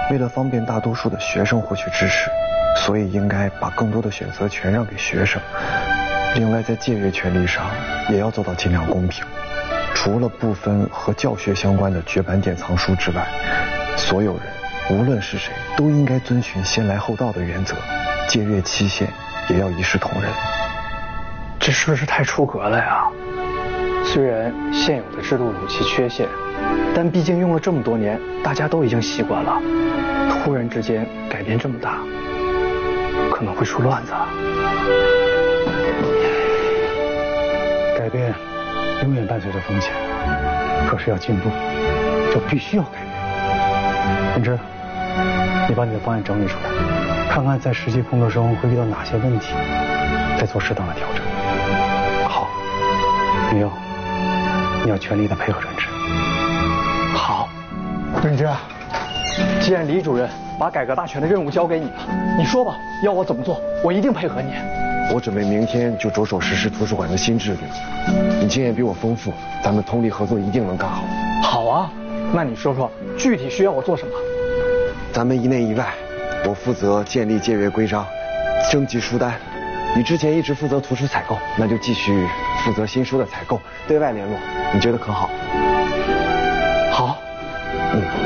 为了方便大多数的学生获取知识，所以应该把更多的选择权让给学生。另外，在借阅权利上也要做到尽量公平。除了部分和教学相关的绝版典藏书之外，所有人无论是谁都应该遵循先来后到的原则，借阅期限也要一视同仁。 这是不是太出格了呀？虽然现有的制度有其缺陷，但毕竟用了这么多年，大家都已经习惯了。突然之间改变这么大，可能会出乱子。 改变永远伴随着风险，可是要进步，就必须要改变。云芝，你把你的方案整理出来，看看在实际工作中会遇到哪些问题，再做适当的调整。 好， 云佑，你要全力的配合润之。 好，润之，既然李主任把改革大全的任务交给你了，你说吧，要我怎么做，我一定配合你。 我准备明天就着手实施图书馆的新制度。你经验比我丰富，咱们通力合作一定能干好。 好啊，那你说说具体需要我做什么？ 咱们一内一外，我负责建立借阅规章，征集书单。你之前一直负责图书采购，那就继续负责新书的采购、对外联络。你觉得可好？ 好。